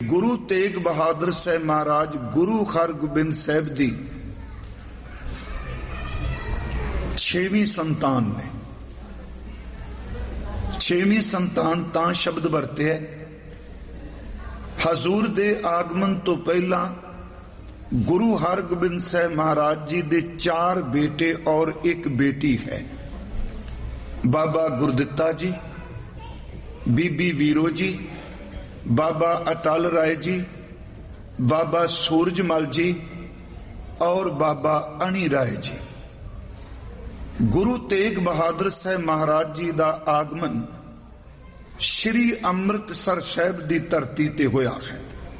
गुरु तेग बहादुर साहब महाराज गुरु हरगोबिंद साहब दी 6वीं संतान ने। 6वीं संतान तां शब्द वरते है, हजूर दे आगमन तो पहला गुरु हरगोबिंद साहब महाराज जी दे 4 बेटे और 1 बेटी है। बाबा गुरदित्ता जी, बीबी वीरो जी, बाबा अटल राय जी, बाबा सूरजमल जी और बाबा अणी राय जी। गुरु तेग बहादुर साहब महाराज जी दा आगमन श्री अमृतसर साहब दी धरती ते होया है।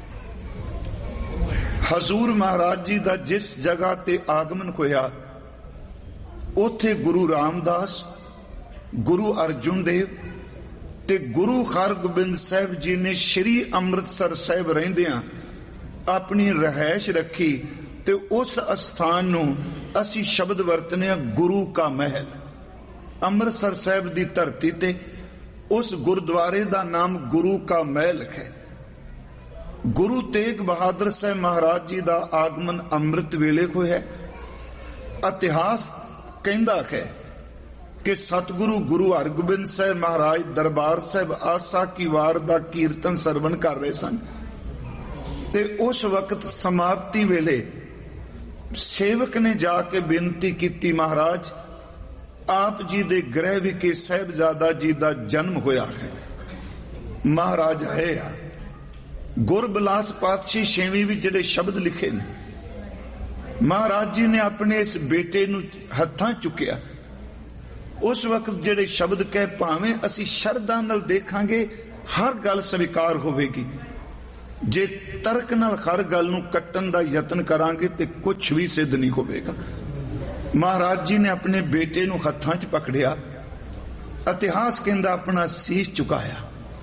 हजूर महाराज जी दा जिस जगह ते आगमन होया उथे गुरु रामदास, गुरु अर्जुन देव ते गुरु हरगोबिंद साहब जी ने श्री अमृतसर साहब रहिंदियां अपनी रहायश रखी ते उस स्थान नूं असी शब्द वरतने गुरु का महल। अमृतसर साहब दी धरती ते उस गुरुद्वारे दा नाम गुरु का महल है। गुरु तेग बहादुर साहब महाराज जी दा आगमन अमृत वेले होया। इतिहास कहंदा है कि सतगुरु गुरु हरगोबिंद साहब महाराज दरबार साहब आसा की वार दा कीर्तन सरवण कर रहे सन ते उस वक्त समाप्ति वेले सेवक ने जाके बेनती की, महाराज आप जी दे गृह विखे साहिबजादा जी दा जन्म होया है। महाराज आए आ। गुरबिलास पातशाही 6वीं भी जिहड़े शब्द लिखे ने, महाराज जी ने अपने इस बेटे नूं हत्थां चुकिया। उस वक्त जिहड़े शब्द कह भावें असी शरधा नाल देखांगे हर गल स्वीकार होवेगी, जे तर्क नाल हर गल नूं कट्टण दा यतन करांगे ते कुछ भी सिद्ध नहीं होवेगा। महाराज जी ने अपने बेटे नूं हत्थां च पकड़िया। इतिहास कहंदा अपना सीस झुकाया।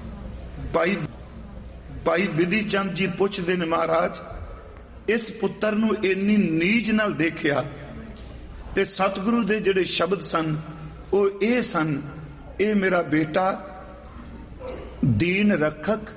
भाई बिधि चंद जी पुछदे ने, महाराज इस पुत्र नूं इन्नी नीच नाल देखिया ते सतगुरु दे जिहड़े शब्द सन ओ ए सन, ए मेरा बेटा दीन रखक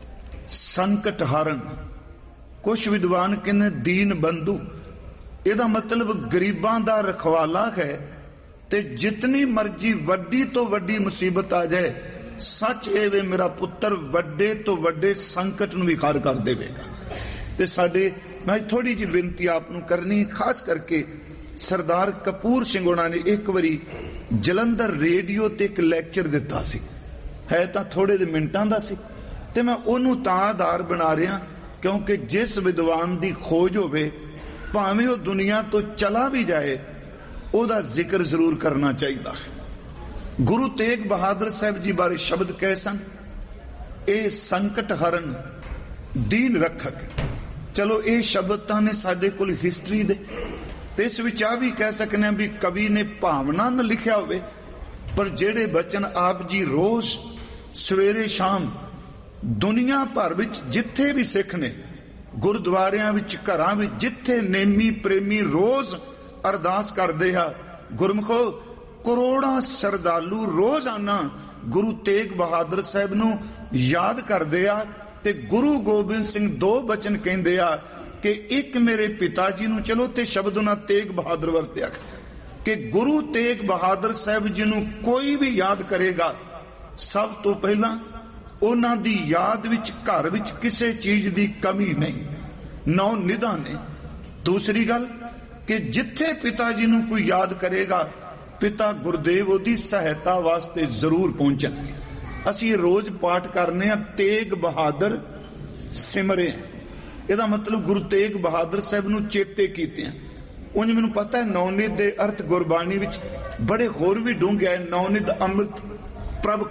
संकट हारन। कुछ विद्वान कहने दीन बंधु, एदा मतलब गरीबां दा रखवाला है ते जितनी मर्जी वड्डी तो वड्डी मुसीबत आ जाए, सच ए वे मेरा पुत्र वड्डे तो वड्डे संकट नूं भी खार कर देवेगा। ते साडे मैं थोड़ी जी बेनती आपनूं करनी, खास करके सरदार कपूर सिंह होना ने एक बारी जलंधर रेडियो ते एक लैक्चर दिता सी, है तां थोड़े दे मिंटां दा सी ते मैं ओनू तां आधार बना रहा क्योंकि जिस विद्वान दी खोज होवे भावें वो दुनिया तो चला भी जाए ओदा जिक्र जरूर करना चाहिए है। गुरु तेग बहादुर साहब जी बारे शब्द कह सन, ए संकट हरन दीन रखक। चलो ये शब्द तां ने साडे कोल हिस्टरी दे ते इस विच आ भी कह सकने भी कवि ने भावना न लिखिया होवे, पर जेड़े बचन आप जी रोज सवेरे शाम दुनिया भर विच जिथे भी सिख ने गुरुद्वारियां विच घरां विच जिथे नेमी प्रेमी रोज अरदास करदे आ, गुरमुखो करोड़ां श्रद्धालु रोजाना गुरु तेग बहादुर साहब नूं याद करदे आ ते गुरु गोबिंद सिंह 2 बचन कहंदे आ कि एक मेरे पिता जी नूं, चलो ते शब्द उन्हां तेग बहादुर वरत्या कि गुरु तेग बहादुर साहब जी नूं कोई भी याद करेगा सब तो पहला उन्हां दी याद विच घर विच किसी चीज दी कमी नहीं, नौ निधा ने। दूसरी गल कि जिथे पिता जी नूं कोई याद करेगा पिता गुरदेव ओदी सहायता वास्ते जरूर पहुंचणगे। असीं रोज पाठ करने तेग बहादुर सिमरे, ਇਹਦਾ मतलब गुरु तेग बहादुर साहब नूं चेते कीते हैं। उंज मैनूं पता है नौनिध दे अर्थ गुरबाणी विच बड़े होर भी डूंघे है। नौनिध अमृत प्रभ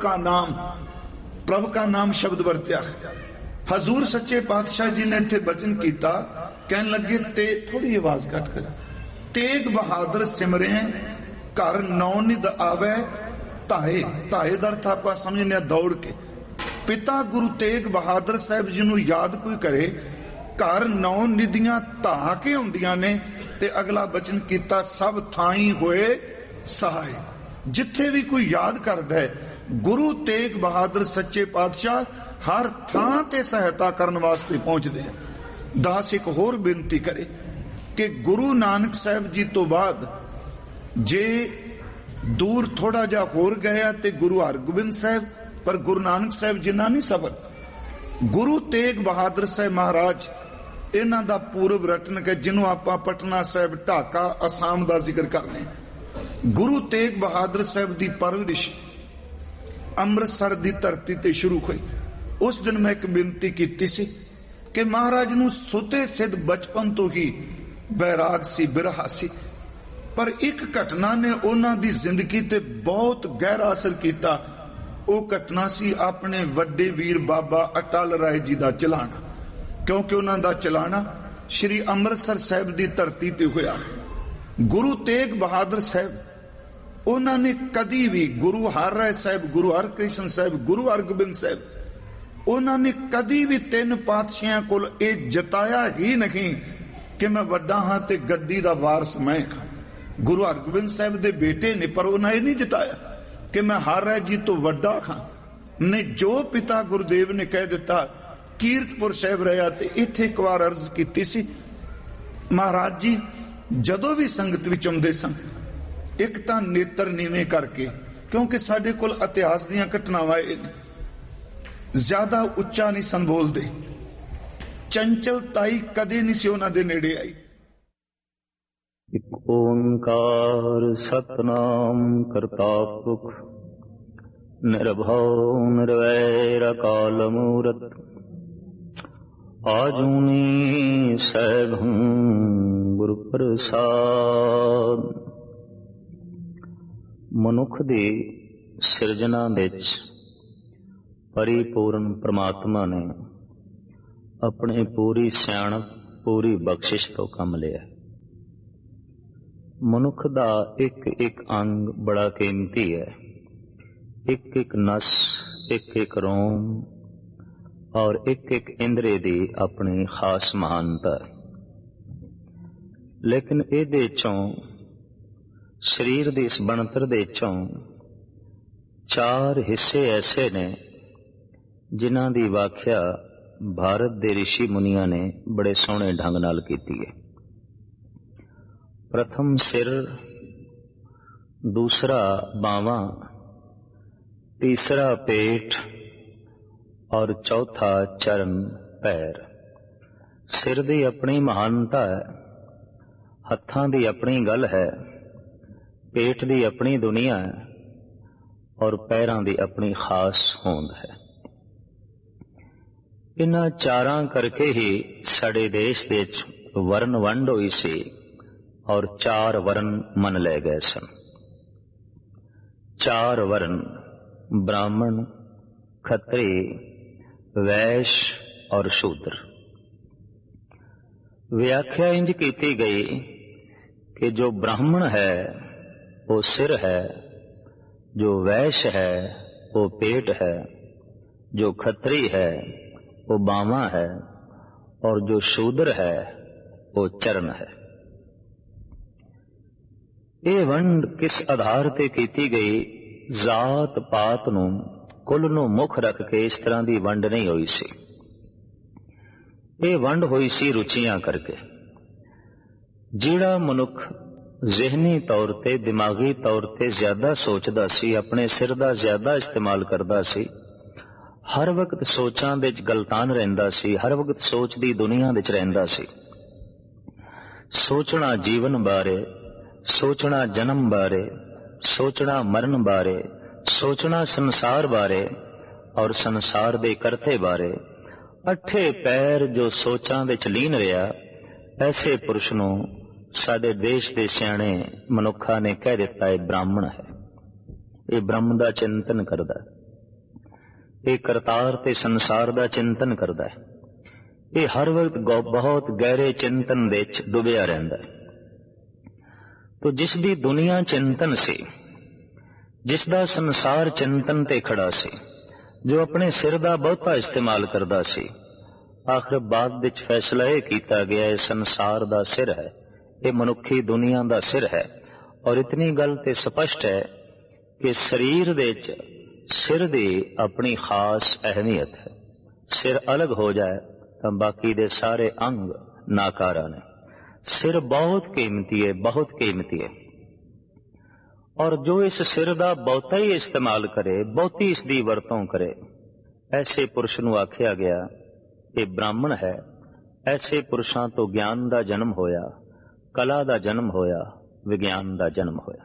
का नाम शब्द वरत्या। हजूर सच्चे पातशाह जी ने इत्थे बचन कीता, कहन लगे ते थोड़ी आवाज घट कर, तेग बहादुर सिमरे घर नौनिध आवे धाए। धाए दा अर्थ आपां समझने दौड़ के। पिता गुरु तेग बहादुर साहब जी नूं याद कोई करे घर नौ निधियां धा के आउंदियां ने ते अगला बचन कीता सब थाई होए सहाय। जिथे भी कोई याद करदा है गुरु तेग बहादुर सच्चे पातशाह ਹਰ ਥਾਂ ਤੇ ਸਹਾਇਤਾ ਕਰਨ ਵਾਸਤੇ ਪਹੁੰਚਦੇ ਆ। ਦਾਸ ਇੱਕ ਹੋਰ ਬੇਨਤੀ ਕਰੇ ਕਿ ਗੁਰੂ ਨਾਨਕ ਸਾਹਿਬ ਜੀ ਤੋਂ ਬਾਅਦ ਜੇ ਦੂਰ ਥੋੜਾ ਜਿਹਾ ਹੋਰ ਗਿਆ ਤੇ ਗੁਰੂ ਹਰਗੋਬਿੰਦ ਸਾਹਿਬ, ਪਰ ਗੁਰੂ ਨਾਨਕ ਸਾਹਿਬ ਜਿੰਨਾ ਨਹੀਂ ਸਫਰ। ਗੁਰੂ ਤੇਗ ਬਹਾਦਰ ਸਾਹਿਬ ਮਹਾਰਾਜ, ਇਹਨਾਂ ਦਾ ਪੂਰਵ ਰਟਨ ਕਿ ਜਿਹਨੂੰ ਆਪਾਂ ਪਟਨਾ ਸਾਹਿਬ, ਢਾਕਾ, ਅਸਾਮ ਦਾ ਜ਼ਿਕਰ ਕਰਨੇ। ਗੁਰੂ ਤੇਗ ਬਹਾਦਰ ਸਾਹਿਬ ਦੀ ਪਰਵਰਿਸ਼ ਅੰਮ੍ਰਿਤਸਰ ਦੀ ਧਰਤੀ ਤੇ ਸ਼ੁਰੂ ਹੋਈ। ਉਸ ਦਿਨ ਮੈਂ ਇੱਕ ਬੇਨਤੀ ਕੀਤੀ ਸੀ ਕਿ ਮਹਾਰਾਜ ਨੂੰ ਸੁਤੇ ਸਿੱਧ ਬਚਪਨ ਤੋਂ ਹੀ ਬੈਰਾਗ ਸੀ, ਬਿਰਹਾ ਸੀ, ਪਰ ਇੱਕ ਘਟਨਾ ਨੇ ਉਹਨਾਂ ਦੀ ਜ਼ਿੰਦਗੀ ਤੇ ਬਹੁਤ ਗਹਿਰਾ ਅਸਰ ਕੀਤਾ। ਉਹ ਘਟਨਾ ਸੀ ਆਪਣੇ ਵੱਡੇ ਵੀਰ ਬਾਬਾ ਅਟਲ ਰਾਏ ਜੀ ਦਾ ਚਲਾਣਾ, ਕਿਉਂਕਿ ਉਹਨਾਂ ਦਾ ਚਲਾਣਾ ਸ਼੍ਰੀ ਅੰਮ੍ਰਿਤਸਰ ਸਾਹਿਬ ਦੀ ਧਰਤੀ ਤੇ ਹੋਇਆ। ਗੁਰੂ ਤੇਗ ਬਹਾਦਰ ਸਾਹਿਬ, ਉਹਨਾਂ ਨੇ ਕਦੀ ਵੀ ਗੁਰੂ ਹਰ ਰਾਏ ਸਾਹਿਬ, ਗੁਰੂ ਹਰਕ੍ਰਿਸ਼ਨ ਸਾਹਿਬ, ਗੁਰੂ ਹਰਗੋਬਿੰਦ ਸਾਹਿਬ, ਉਹਨਾਂ ਨੇ ਕਦੀ ਵੀ ਤਿੰਨ ਪਾਤਸ਼ਾਹਾਂ ਕੋਲ ਇਹ ਜਤਾਇਆ ਹੀ ਨਹੀਂ ਕਿ ਮੈਂ ਵੱਡਾ ਹਾਂ ਤੇ ਗੱਦੀ ਦਾ ਵਾਰਸ ਮੈਂ ਹਾਂ। ਗੁਰੂ ਹਰਗੋਬਿੰਦ ਸਾਹਿਬ ਦੇ ਬੇਟੇ ਨੇ, ਪਰ ਉਹਨਾਂ ਇਹ ਨਹੀਂ ਜਤਾਇਆ ਕਿ ਮੈਂ ਹਰ ਰਾਏ ਜੀ ਤੋਂ ਵੱਡਾ ਹਾਂ। ਨੇ ਜੋ ਪਿਤਾ ਗੁਰਦੇਵ ਨੇ ਕਹਿ ਦਿੱਤਾ, ਕੀਰਤਪੁਰ ਸਾਹਿਬ ਰਿਹਾ ਤੇ ਇੱਥੇ ਇੱਕ ਵਾਰ ਅਰਜ਼ ਕੀਤੀ ਸੀ, ਮਹਾਰਾਜ ਜੀ ਜਦੋਂ ਵੀ ਸੰਗਤ ਵਿੱਚ ਆਉਂਦੇ ਸਨ, ਇੱਕ ਤਾਂ ਨੇਤਰ ਨੀਵੇਂ ਕਰਕੇ, ਕਿਉਂਕਿ ਸਾਡੇ ਕੋਲ ਇਤਿਹਾਸ ਦੀਆਂ ਘਟਨਾਵਾਂ ਜ਼ਿਆਦਾ ਉੱਚਾ ਨਹੀਂ ਸਨ ਬੋਲਦੇ, ਚੰਚਲਤਾਈ ਕਦੇ ਨਹੀਂ ਸੀ ਉਹਨਾਂ ਦੇ ਨੇੜੇ ਆਈ। ਇਕ ਓੰਕਾਰ ਸਤਨਾਮ ਕਰਤਾ ਪੁਰਖ ਨਿਰਭਉ ਨਿਰਵੈਰ ਅਕਾਲ ਮੂਰਤ ਆਜੂਨੀ ਸੈਭੰ ਗੁਰ ਪ੍ਰਸਾਦ। ਮਨੁੱਖ ਦੀ ਸਿਰਜਣਾ ਵਿੱਚ ਪਰਿਪੂਰਨ ਪ੍ਰਮਾਤਮਾ ਨੇ ਆਪਣੀ ਪੂਰੀ ਸਿਆਣਪ, ਪੂਰੀ ਬਖਸ਼ਿਸ਼ ਤੋਂ ਕੰਮ ਲਿਆ। ਮਨੁੱਖ ਦਾ ਇੱਕ ਇੱਕ ਅੰਗ ਬੜਾ ਕੀਮਤੀ ਹੈ, ਇੱਕ ਇੱਕ ਨਸ, ਇੱਕ ਇੱਕ ਰੋਮ ਔਰ ਇੱਕ ਇੱਕ ਇੰਦਰੀ ਦੀ ਆਪਣੀ ਖਾਸ ਮਹਾਨਤਾ। ਲੇਕਿਨ ਇਹਦੇ ਚੋਂ, ਸਰੀਰ ਦੀ ਇਸ ਬਣਤਰ ਦੇ ਚੋਂ ਚਾਰ ਹਿੱਸੇ ਐਸੇ ਨੇ ਜਿਨ੍ਹਾਂ ਦੀ ਵਾਖਿਆ ਭਾਰਤ ਦੇ ਰਿਸ਼ੀ ਮੁਨੀਆਂ ਨੇ ਬੜੇ ਸੋਹਣੇ ਢੰਗ ਨਾਲ ਕੀਤੀ ਹੈ। ਪ੍ਰਥਮ ਸਿਰ, ਦੂਸਰਾ ਬਾਵਾਂ, ਤੀਸਰਾ ਪੇਟ ਔਰ ਚੌਥਾ ਚਰਨ ਪੈਰ। ਸਿਰ ਦੀ ਆਪਣੀ ਮਹਾਨਤਾ ਹੈ, ਹੱਥਾਂ ਦੀ ਆਪਣੀ ਗੱਲ ਹੈ, ਪੇਟ ਦੀ ਆਪਣੀ ਦੁਨੀਆ ਹੈ ਔਰ ਪੈਰਾਂ ਦੀ ਆਪਣੀ ਖਾਸ ਹੋਂਦ ਹੈ। ਇਹਨਾਂ ਚਾਰਾਂ ਕਰਕੇ ਹੀ ਸਾਡੇ ਦੇਸ਼ ਦੇ ਵਿੱਚ ਵਰਨ ਵੰਡ ਹੋਈ ਸੀ ਔਰ ਚਾਰ ਵਰਨ ਮੰਨ ਲਏ ਗਏ ਸਨ। ਚਾਰ ਵਰਨ ਬ੍ਰਾਹਮਣ, ਖੱਤਰੀ, ਵੈਸ਼ ਔਰ ਸ਼ੂਦਰ। ਵਿਆਖਿਆ ਇੰਜ ਕੀਤੀ ਗਈ ਕਿ ਜੋ ਬ੍ਰਾਹਮਣ ਹੈ ਉਹ ਸਿਰ ਹੈ, ਜੋ ਵੈਸ਼ ਹੈ ਉਹ ਪੇਟ ਹੈ, ਜੋ ਖੱਤਰੀ ਹੈ ਉਹ ਬਾਵਾਂ ਹੈ ਔਰ ਜੋ ਸ਼ੂਦਰ ਹੈ ਉਹ ਚਰਨ ਹੈ। ਇਹ ਵੰਡ ਕਿਸ ਆਧਾਰ ਤੇ ਕੀਤੀ ਗਈ? ਜ਼ਾਤ ਪਾਤ ਨੂੰ, ਕੁੱਲ ਨੂੰ ਮੁੱਖ ਰੱਖ ਕੇ ਇਸ ਤਰ੍ਹਾਂ ਦੀ ਵੰਡ ਨਹੀਂ ਹੋਈ ਸੀ। ਇਹ ਵੰਡ ਹੋਈ ਸੀ ਰੁਚੀਆਂ ਕਰਕੇ। ਜਿਹੜਾ ਮਨੁੱਖ ਜ਼ਿਹਨੀ ਤੌਰ ਤੇ, ਦਿਮਾਗੀ ਤੌਰ ਤੇ ਜ਼ਿਆਦਾ ਸੋਚਦਾ ਸੀ, ਆਪਣੇ ਸਿਰ ਦਾ ਜ਼ਿਆਦਾ ਇਸਤੇਮਾਲ ਕਰਦਾ ਸੀ, ਹਰ ਵਕਤ ਸੋਚਾਂ ਵਿੱਚ ਗਲਤਾਨ ਰਹਿੰਦਾ ਸੀ, ਹਰ ਵਕਤ ਸੋਚ ਦੀ ਦੁਨੀਆ ਵਿੱਚ ਰਹਿੰਦਾ ਸੀ। ਸੋਚਣਾ ਜੀਵਨ ਬਾਰੇ, ਸੋਚਣਾ ਜਨਮ ਬਾਰੇ, ਸੋਚਣਾ ਮਰਨ ਬਾਰੇ, ਸੋਚਣਾ ਸੰਸਾਰ ਬਾਰੇ ਔਰ ਸੰਸਾਰ ਦੇ ਕਰਤੇ ਬਾਰੇ। ਅੱਠੇ ਪੈਰ ਜੋ ਸੋਚਾਂ ਵਿੱਚ ਲੀਨ ਰਿਹਾ, ਐਸੇ ਪੁਰਸ਼ ਨੂੰ ਸਾਡੇ ਦੇਸ਼ ਦੇ ਸਿਆਣੇ ਮਨੁੱਖਾਂ ਨੇ ਕਹਿ ਦਿੱਤਾ ਇਹ ਬ੍ਰਾਹਮਣ ਹੈ। ਇਹ ਬ੍ਰਹਮ ਦਾ ਚਿੰਤਨ ਕਰਦਾ, ਇਹ ਕਰਤਾਰ ਤੇ ਸੰਸਾਰ ਦਾ ਚਿੰਤਨ ਕਰਦਾ ਹੈ। ਇਹ ਹਰ ਵਕਤ ਬਹੁਤ ਗਹਿਰੇ ਚਿੰਤਨ ਦੇ ਵਿੱਚ ਡੁੱਬਿਆ ਰਹਿੰਦਾ ਹੈ। ਤੋ ਜਿਸ ਦੀ ਦੁਨੀਆ ਚਿੰਤਨ ਸੀ, ਜਿਸ ਦਾ ਸੰਸਾਰ ਚਿੰਤਨ ਤੇ ਖੜਾ ਸੀ, ਜੋ ਆਪਣੇ ਸਿਰ ਦਾ ਬਹੁਤਾ ਇਸਤੇਮਾਲ ਕਰਦਾ ਸੀ, ਆਖਰ ਬਾਅਦ ਵਿੱਚ ਫੈਸਲਾ ਇਹ ਕੀਤਾ ਗਿਆ ਇਹ ਸੰਸਾਰ ਦਾ ਸਿਰ ਹੈ, ਇਹ ਮਨੁੱਖੀ ਦੁਨੀਆ ਦਾ ਸਿਰ ਹੈ। ਔਰ ਇਤਨੀ ਗੱਲ ਤੇ ਸਪਸ਼ਟ ਹੈ ਕਿ ਸਰੀਰ ਦੇ ਵਿੱਚ ਸਿਰ ਦੀ ਆਪਣੀ ਖਾਸ ਅਹਿਮੀਅਤ ਹੈ। ਸਿਰ ਅਲੱਗ ਹੋ ਜਾਏ ਤਾਂ ਬਾਕੀ ਦੇ ਸਾਰੇ ਅੰਗ ਨਾਕਾਰਾ ਨੇ। ਸਿਰ ਬਹੁਤ ਕੀਮਤੀ ਹੈ, ਬਹੁਤ ਕੀਮਤੀ ਹੈ। ਔਰ ਜੋ ਇਸ ਸਿਰ ਦਾ ਬਹੁਤਾ ਹੀ ਇਸਤੇਮਾਲ ਕਰੇ, ਬਹੁਤੀ ਇਸ ਦੀ ਵਰਤੋਂ ਕਰੇ, ਐਸੇ ਪੁਰਸ਼ ਨੂੰ ਆਖਿਆ ਗਿਆ ਇਹ ਬ੍ਰਾਹਮਣ ਹੈ। ਐਸੇ ਪੁਰਸ਼ਾਂ ਤੋਂ ਗਿਆਨ ਦਾ ਜਨਮ ਹੋਇਆ, ਕਲਾ ਦਾ ਜਨਮ ਹੋਇਆ, ਵਿਗਿਆਨ ਦਾ ਜਨਮ ਹੋਇਆ।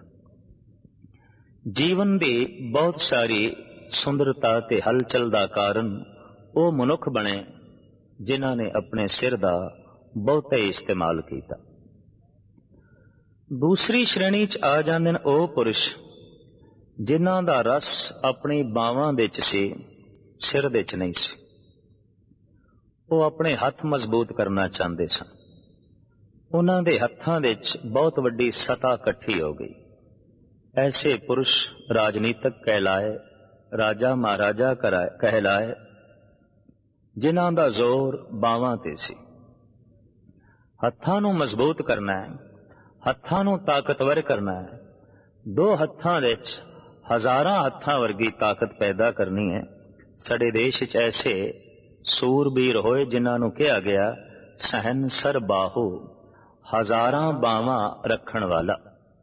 ਜੀਵਨ ਦੀ ਬਹੁਤ ਸਾਰੀ ਸੁੰਦਰਤਾ ਤੇ ਹਲਚਲ ਦਾ ਕਾਰਨ ਉਹ ਮਨੁੱਖ ਬਣੇ ਜਿਨ੍ਹਾਂ ਨੇ ਆਪਣੇ ਸਿਰ ਦਾ ਬਹੁਤਾ ਹੀ ਇਸਤੇਮਾਲ ਕੀਤਾ। ਦੂਸਰੀ ਸ਼੍ਰੇਣੀ 'ਚ ਆ ਜਾਂਦੇ ਨੇ ਉਹ ਪੁਰਸ਼ ਜਿਨ੍ਹਾਂ ਦਾ ਰਸ ਆਪਣੀ ਬਾਹਾਂ ਵਿੱਚ ਸੀ, ਸਿਰ ਦੇ 'ਚ ਨਹੀਂ ਸੀ। ਉਹ ਆਪਣੇ ਹੱਥ ਮਜ਼ਬੂਤ ਕਰਨਾ ਚਾਹੁੰਦੇ ਸਨ। ਉਹਨਾਂ ਦੇ ਹੱਥਾਂ ਵਿੱਚ ਬਹੁਤ ਵੱਡੀ ਸਤਾ ਇਕੱਠੀ ਹੋ ਗਈ। ਐਸੇ ਪੁਰਸ਼ ਰਾਜਨੀਤਕ ਕਹਿਲਾਏ, ਰਾਜਾ ਮਹਾਰਾਜਾ ਕਹਿਲਾਏ, ਜਿਨ੍ਹਾਂ ਦਾ ਜ਼ੋਰ ਬਾਹਾਂ ਤੇ ਸੀ। ਹੱਥਾਂ ਨੂੰ ਮਜ਼ਬੂਤ ਕਰਨਾ ਹੈ, ਹੱਥਾਂ ਨੂੰ ਤਾਕਤਵਰ ਕਰਨਾ ਹੈ। ਦੋ ਹੱਥਾਂ ਵਿੱਚ ਹਜ਼ਾਰਾਂ ਹੱਥਾਂ ਵਰਗੀ ਤਾਕਤ ਪੈਦਾ ਕਰਨੀ ਹੈ। ਸਾਡੇ ਦੇਸ਼ ਵਿੱਚ ਐਸੇ ਸੂਰਬੀਰ ਹੋਏ ਜਿਨ੍ਹਾਂ ਨੂੰ ਕਿਹਾ ਗਿਆ ਸਹਿਨਸਰ ਬਾਹੂ, ਹਜ਼ਾਰਾਂ ਬਾਹਾਂ ਰੱਖਣ ਵਾਲਾ।